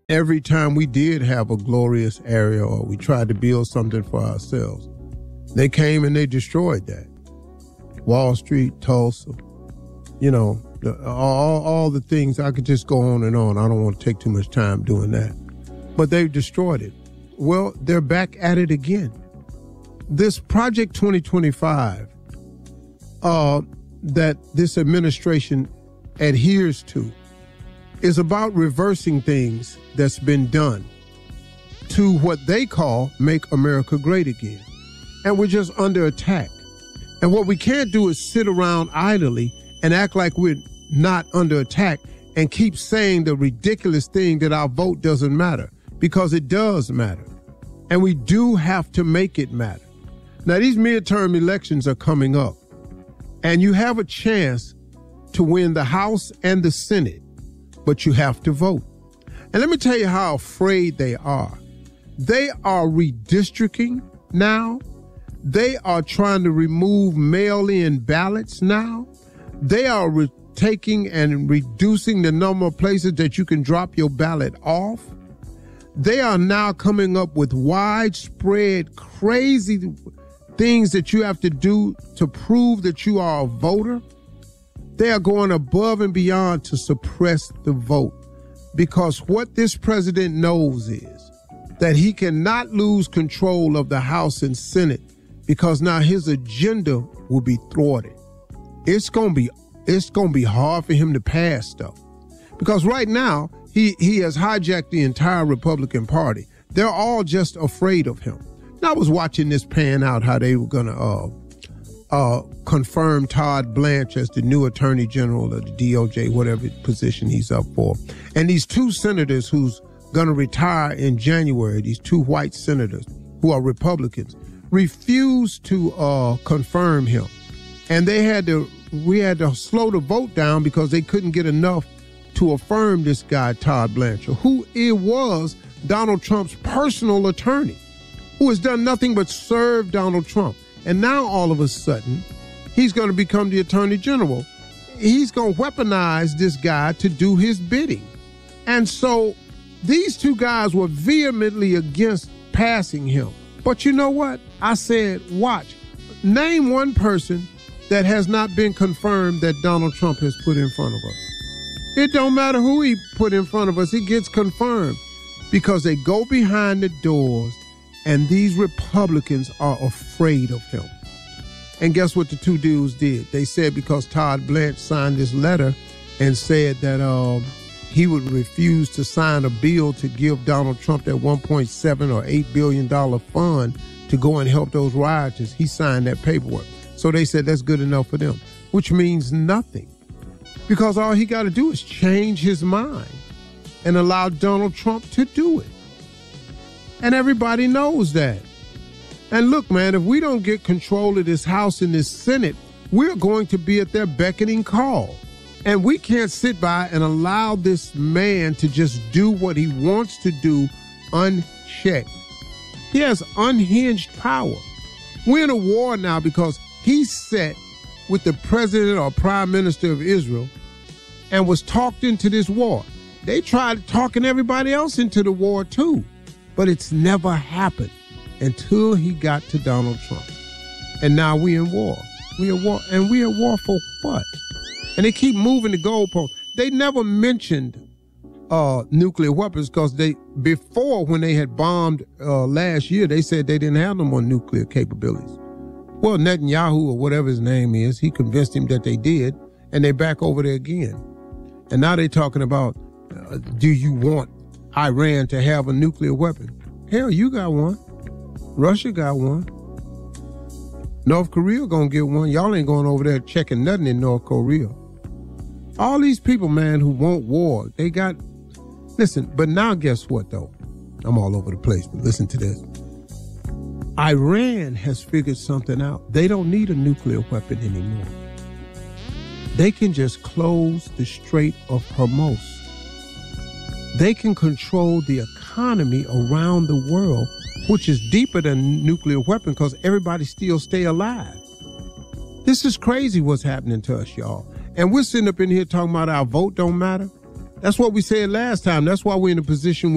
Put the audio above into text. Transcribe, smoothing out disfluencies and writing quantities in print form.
every time we did have a glorious area or we tried to build something for ourselves, they came and they destroyed that. Wall Street, Tulsa, you know, all the things. I could just go on and on. I don't want to take too much time doing that. But they've destroyed it. Well, they're back at it again. This Project 2025 that this administration adheres to is about reversing things that's been done to what they call Make America Great Again. And we're just under attack. And what we can't do is sit around idly and act like we're not under attack and keep saying the ridiculous thing that our vote doesn't matter, because it does matter. And we do have to make it matter. Now, these midterm elections are coming up, and you have a chance to win the House and the Senate, but you have to vote. And let me tell you how afraid they are. They are redistricting now. They are trying to remove mail-in ballots now. They are taking and reducing the number of places that you can drop your ballot off. They are now coming up with widespread, crazy things that you have to do to prove that you are a voter. They are going above and beyond to suppress the vote, because what this president knows is that he cannot lose control of the House and Senate, because now his agenda will be thwarted. It's going to be hard for him to pass stuff, because right now he has hijacked the entire Republican Party. They're all just afraid of him. And I was watching this pan out, how they were going to confirm Todd Blanche as the new Attorney General of the DOJ, whatever position he's up for. And these two senators who's going to retire in January, these two white senators who are Republicans, refused to confirm him. And we had to slow the vote down because they couldn't get enough to affirm this guy, Todd Blanchard, who was Donald Trump's personal attorney, who has done nothing but serve Donald Trump. And now all of a sudden, he's going to become the Attorney General. He's going to weaponize this guy to do his bidding. And so these two guys were vehemently against passing him. But you know what? I said, watch. Name one person that has not been confirmed that Donald Trump has put in front of us. It don't matter who he put in front of us. He gets confirmed because they go behind the doors, and these Republicans are afraid of him. And guess what the two dudes did? They said because Todd Blanche signed this letter and said that he would refuse to sign a bill to give Donald Trump that $1.7 or $8 billion fund to go and help those rioters. He signed that paperwork. So they said that's good enough for them, which means nothing, because all he got to do is change his mind and allow Donald Trump to do it. And everybody knows that. And look, man, if we don't get control of this House and this Senate, we're going to be at their beckoning call. And we can't sit by and allow this man to just do what he wants to do unchecked. He has unhinged power. We're in a war now because he sat with the president or prime minister of Israel and was talked into this war. They tried talking everybody else into the war too, but it's never happened until he got to Donald Trump. And now we're in war. We're at war. And we're at war for what? And they keep moving the goalpost. They never mentioned nuclear weapons because before, when they had bombed last year, they said they didn't have no more nuclear capabilities. Well, Netanyahu, or whatever his name is, he convinced him that they did, and they're back over there again. And now they're talking about, do you want Iran to have a nuclear weapon? Hell, you got one. Russia got one. North Korea gonna get one. Y'all ain't going over there checking nothing in North Korea. All these people, man, who want war, they got... Listen, but now guess what, though? I'm all over the place, but listen to this. Iran has figured something out. They don't need a nuclear weapon anymore. They can just close the Strait of Hormuz. They can control the economy around the world, which is deeper than a nuclear weapon because everybody still stay alive. This is crazy what's happening to us, y'all. And we're sitting up in here talking about our vote don't matter. That's what we said last time. That's why we're in a position